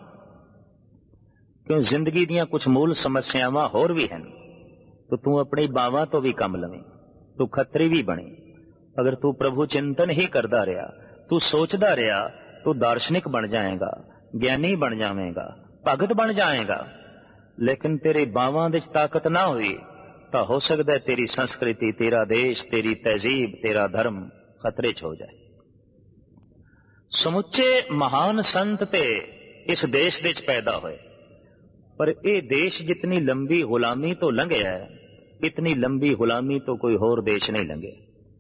ਕਿਉਂ ਜ਼ਿੰਦਗੀ ਦੀਆਂ ਕੁਝ ਮੂਲ ਸਮੱਸਿਆਵਾਂ ਹੋਰ ਵੀ ਹਨ। ਤੂੰ ਆਪਣੀ ਬਾਵਾਂ ਤੋਂ ਵੀ ਕੰਮ ਲਵੇਂ, ਤੂੰ ਖੱਤਰੀ ਵੀ ਬਣੇ। ਅਗਰ ਤੂੰ ਪ੍ਰਭੂ ਚਿੰਤਨ ਹੀ ਕਰਦਾ ਰਿਹਾ, ਤੂੰ ਸੋਚਦਾ ਰਿਹਾ, ਤੂੰ ਦਾਰਸ਼ਨਿਕ ਬਣ ਜਾਏਗਾ, ਗਿਆਨੀ ਬਣ ਜਾਵੇਂਗਾ, ਭਗਤ ਬਣ ਜਾਏਗਾ। ਲੇਕਿਨ ਤੇਰੀ ਬਾਵਾਂ ਵਿੱਚ ਤਾਕਤ ਨਾ ਹੋਈ ਤਾਂ ਹੋ ਸਕਦਾ ਤੇਰੀ ਸੰਸਕ੍ਰਿਤੀ, ਤੇਰਾ ਦੇਸ਼, ਤੇਰੀ ਤਹਿਜ਼ੀਬ, ਤੇਰਾ ਧਰਮ ਖਤਰੇ 'ਚ ਹੋ ਜਾਏ। ਸਮੁੱਚੇ ਮਹਾਨ ਸੰਤ ਤੇ ਇਸ ਦੇਸ਼ ਦੇ ਵਿੱਚ ਪੈਦਾ ਹੋਏ, ਪਰ ਇਹ ਦੇਸ਼ ਜਿਤਨੀ ਲੰਬੀ ਗੁਲਾਮੀ ਤੋਂ ਲੰਘਿਆ ਹੈ, ਇਤਨੀ ਲੰਬੀ ਗੁਲਾਮੀ ਤੋਂ ਕੋਈ ਹੋਰ ਦੇਸ਼ ਨਹੀਂ ਲੰਘਿਆ।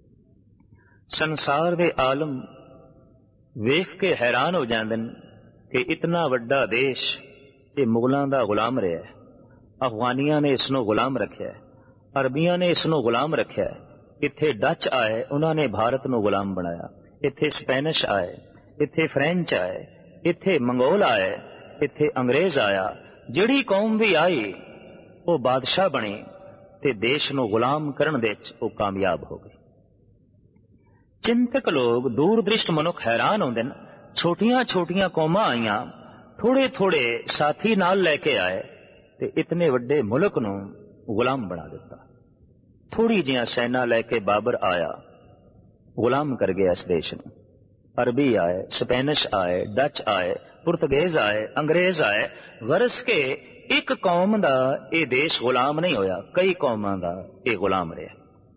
ਸੰਸਾਰ ਦੇ ਆਲਮ ਵੇਖ ਕੇ ਹੈਰਾਨ ਹੋ ਜਾਂਦੇ ਨੇ ਕਿ ਇਤਨਾ ਵੱਡਾ ਦੇਸ਼ ਇਹ ਮੁਗਲਾਂ ਦਾ ਗੁਲਾਮ ਰਿਹਾ ਹੈ। ਅਫਗਾਨੀਆਂ ਨੇ ਇਸ ਨੂੰ ਗੁਲਾਮ ਰੱਖਿਆ, ਅਰਬੀਆਂ ਨੇ ਇਸ ਨੂੰ ਗੁਲਾਮ ਰੱਖਿਆ। ਇੱਥੇ ਡੱਚ ਆਏ, ਉਹਨਾਂ ਨੇ ਭਾਰਤ ਨੂੰ ਗੁਲਾਮ ਬਣਾਇਆ। ਇੱਥੇ ਸਪੈਨਿਸ਼ ਆਏ, ਇੱਥੇ ਫ੍ਰੈਂਚ ਆਏ, ਇੱਥੇ ਮੰਗੋਲ ਆਏ, ਇੱਥੇ ਅੰਗਰੇਜ਼ ਆਇਆ। ਜਿਹੜੀ ਕੌਮ ਵੀ ਆਈ ਉਹ ਬਾਦਸ਼ਾਹ ਬਣੀ ਤੇ ਦੇਸ਼ ਨੂੰ ਗੁਲਾਮ ਕਰਨ ਦੇ ਵਿੱਚ ਉਹ ਕਾਮਯਾਬ ਹੋ ਗਈ। ਚਿੰਤਕ ਲੋਕ, ਦੂਰਦ੍ਰਿਸ਼ਟ ਮਨੁੱਖ ਹੈਰਾਨ ਹੁੰਦੇ ਨੇ। ਛੋਟੀਆਂ ਛੋਟੀਆਂ ਕੌਮਾਂ ਆਈਆਂ, ਥੋੜੇ ਥੋੜੇ ਸਾਥੀ ਨਾਲ ਲੈ ਕੇ ਆਏ ਤੇ ਇਤਨੇ ਵੱਡੇ ਮੁਲਕ ਨੂੰ ਗੁਲਾਮ ਬਣਾ ਦਿੱਤਾ। ਥੋੜੀ ਜਿਹੀਆਂ ਸੈਨਾ ਲੈ ਕੇ ਬਾਬਰ ਆਇਆ, ਗੁਲਾਮ ਕਰ ਗਿਆ ਇਸ ਦੇਸ਼ ਨੂੰ। ਅਰਬੀ ਆਏ, ਸਪੈਨਿਸ਼ ਆਏ, ਡੱਚ ਆਏ, ਪੁਰਤਗੇਜ਼ ਆਏ, ਅੰਗਰੇਜ਼ ਆਏ। ਗਰਜ਼ ਕੇ ਇੱਕ ਕੌਮ ਦਾ ਇਹ ਦੇਸ਼ ਗੁਲਾਮ ਨਹੀਂ ਹੋਇਆ, ਕਈ ਕੌਮਾਂ ਦਾ ਇਹ ਗੁਲਾਮ ਰਿਹਾ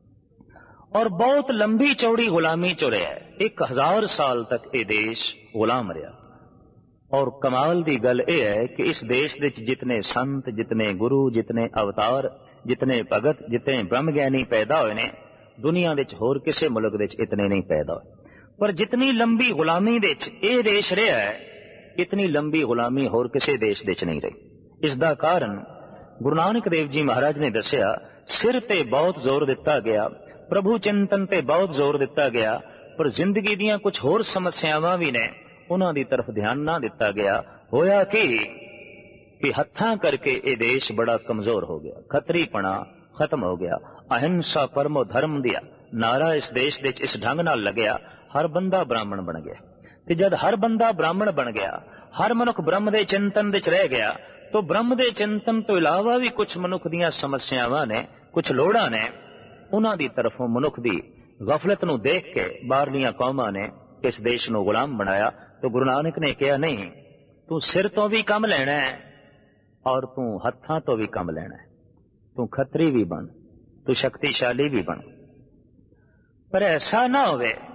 ਔਰ ਬਹੁਤ ਲੰਬੀ ਚੌੜੀ ਗੁਲਾਮੀ ਚ ਰਿਹਾ। 1000 ਸਾਲ ਤੱਕ ਇਹ ਦੇਸ਼ ਗੁਲਾਮ ਰਿਹਾ। ਔਰ ਕਮਾਲ ਦੀ ਗੱਲ ਇਹ ਹੈ ਕਿ ਇਸ ਦੇਸ਼ ਵਿੱਚ ਜਿਤਨੇ ਸੰਤ, ਜਿਤਨੇ ਗੁਰੂ, ਜਿਤਨੇ ਅਵਤਾਰ, ਜਿਤਨੇ ਭਗਤ, ਜਿਤਨੇ ਬ੍ਰਹਮ ਗਿਆਨੀ ਪੈਦਾ ਹੋਏ ਨੇ, ਦੁਨੀਆ ਵਿੱਚ ਹੋਰ ਕਿਸੇ ਮੁਲਕ ਵਿੱਚ ਇਤਨੇ ਨਹੀਂ ਪੈਦਾ ਹੋਏ। ਪਰ ਜਿਤਨੀ ਲੰਬੀ ਗੁਲਾਮੀ ਦੇ ਵਿੱਚ ਇਹ ਦੇਸ਼ ਰਿਹਾ ਹੈ, ਇਤਨੀ ਲੰਬੀ ਗੁਲਾਮੀ ਹੋਰ ਕਿਸੇ ਦੇਸ਼ ਵਿੱਚ ਨਹੀਂ ਰਹੀ। ਇਸ ਦਾ ਕਾਰਨ ਗੁਰੂ ਨਾਨਕ ਦੇਵ ਜੀ ਮਹਾਰਾਜ ਨੇ ਦੱਸਿਆ, ਸਿਰ ਤੇ ਬਹੁਤ ਜ਼ੋਰ ਦਿੱਤਾ ਗਿਆ, ਪ੍ਰਭੂ ਚਿੰਤਨ ਤੇ ਬਹੁਤ ਜ਼ੋਰ ਦਿੱਤਾ ਗਿਆ, ਪਰ ਜ਼ਿੰਦਗੀ ਦੀਆਂ ਕੁਝ ਹੋਰ ਸਮੱਸਿਆਵਾਂ ਵੀ ਨੇ, ਉਹਨਾਂ ਦੀ ਤਰਫ ਧਿਆਨ ਨਾ ਦਿੱਤਾ ਗਿਆ। ਹੋਇਆ ਕਿ ਹੱਥਾਂ ਕਰਕੇ ਇਹ ਦੇਸ਼ ਬੜਾ ਕਮਜ਼ੋਰ ਹੋ ਗਿਆ, ਖੱਤਰੀਪਣਾ ਖਤਮ ਹੋ ਗਿਆ। ਅਹਿੰਸਾ ਪਰਮੋ ਧਰਮ ਦਿਆ ਨਾਰਾ ਇਸ ਦੇਸ਼ ਦੇ ਵਿੱਚ ਇਸ ਢੰਗ ਨਾਲ ਲੱਗਿਆ, ਹਰ ਬੰਦਾ ਬ੍ਰਾਹਮਣ ਬਣ ਗਿਆ। ਤੇ ਜਦ ਹਰ ਬੰਦਾ ਬ੍ਰਾਹਮਣ ਬਣ ਗਿਆ, ਹਰ ਮਨੁੱਖ ਬ੍ਰਹਮ ਦੇ ਚਿੰਤਨ ਵਿੱਚ ਰਹਿ ਗਿਆ, ਤਾਂ ਬ੍ਰਹਮ ਦੇ ਚਿੰਤਨ ਤੋਂ ਇਲਾਵਾ ਵੀ ਕੁਝ ਮਨੁੱਖ ਦੀਆਂ ਸਮੱਸਿਆਵਾਂ ਨੇ, ਕੁਝ ਲੋੜਾਂ ਨੇ, ਉਹਨਾਂ ਦੀ ਤਰਫੋਂ ਮਨੁੱਖ ਦੀ ਗਫਲਤ ਨੂੰ ਦੇਖ ਕੇ ਬਾਹਰਲੀਆਂ ਕੌਮਾਂ ਨੇ ਇਸ ਦੇਸ਼ ਨੂੰ ਗੁਲਾਮ ਬਣਾਇਆ। ਤਾਂ ਗੁਰੂ ਨਾਨਕ ਨੇ ਕਿਹਾ, ਨਹੀਂ, ਤੂੰ ਸਿਰ ਤੋਂ ਵੀ ਕੰਮ ਲੈਣਾ ਹੈ ਔਰ ਤੂੰ ਹੱਥਾਂ ਤੋਂ ਵੀ ਕੰਮ ਲੈਣਾ ਹੈ। ਤੂੰ ਖੱਤਰੀ ਵੀ ਬਣ, ਤੂੰ ਸ਼ਕਤੀਸ਼ਾਲੀ ਵੀ ਬਣ, ਪਰ ਐਸਾ ਨਾ ਹੋਵੇ